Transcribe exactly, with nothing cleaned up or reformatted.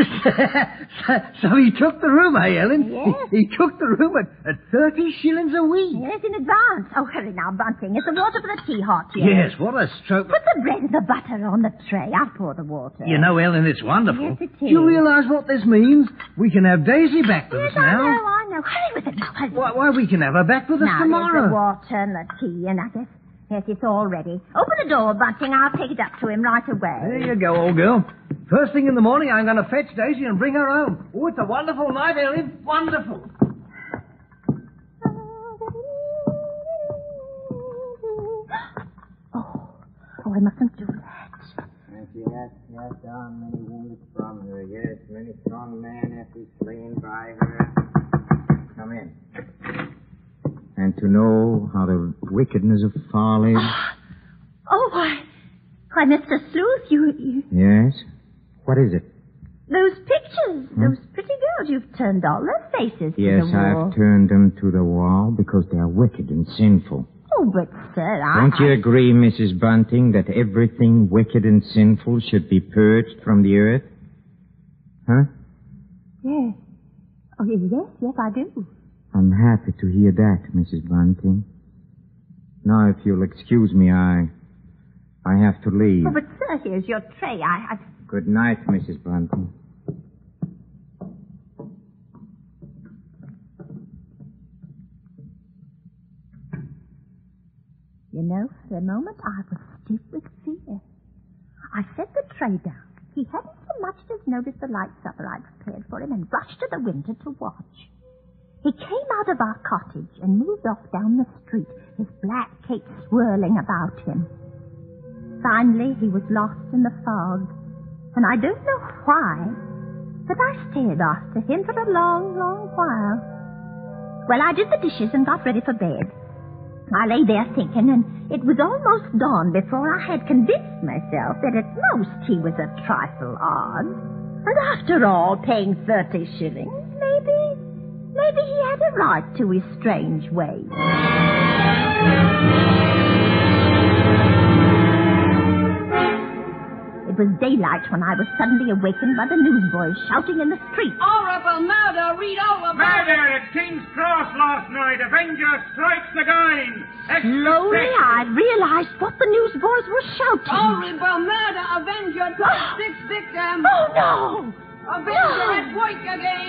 so, so he took the room, eh, Ellen? Yes. He, he took the room at, at thirty shillings a week. Yes, in advance. Oh, hurry now, Bunting. Is the water for the tea hot yet? Yes, what a stroke. Put the bread and the butter on the tray. I'll pour the water. You know, Ellen, it's wonderful. Yes, it is. Do you realise what this means? We can have Daisy back with Yes, us now. I know, I know. Hurry with it now, hurry. Why, why, we can have her back with us now, tomorrow. There's the water and the tea, and I guess, yes, it's all ready. Open the door, Bunting. I'll take it up to him right away. There you go, old girl. First thing in the morning, I'm going to fetch Daisy and bring her home. Oh, it's a wonderful night, Ellen. Wonderful. Oh, oh, I mustn't do that. And she has cast down many wounds from her. Yes, many strong men have been slain by her. Come in. And to know how the wickedness of folly... Oh, why, why, Mister Sleuth, you, you... Yes? What is it? Those pictures, hmm? Those pretty girls, you've turned all their faces yes, to the wall. I've turned them to the wall because they are wicked and sinful. Oh, but, sir, I... Don't you I... agree, Missus Bunting, that everything wicked and sinful should be purged from the earth? Huh? Yes. Oh, yes, yes, I do. I'm happy to hear that, Missus Bunting. Now, if you'll excuse me, I... I have to leave. Oh, but, sir, here's your tray. I... I... Good night, Missus Bunting. You know, for a moment I was stiff with fear. I set the tray down. He hadn't so much as noticed the light supper I'd prepared for him and rushed to the window to watch. He came out of our cottage and moved off down the street, his black cape swirling about him. Finally, he was lost in the fog, and I don't know why, but I stared after him for a long, long while. Well, I did the dishes and got ready for bed. I lay there thinking, and it was almost dawn before I had convinced myself that at most he was a trifle odd. And after all, paying thirty shillings, maybe, maybe he had a right to his strange ways. It was daylight when I was suddenly awakened by the newsboys shouting in the street. Horrible murder! Read all about Murder at King's Cross last night. Avenger strikes again. Slowly, I realized what the newsboys were shouting. Horrible murder! Avenger twenty-six victims! Oh, no! Avenger at work again!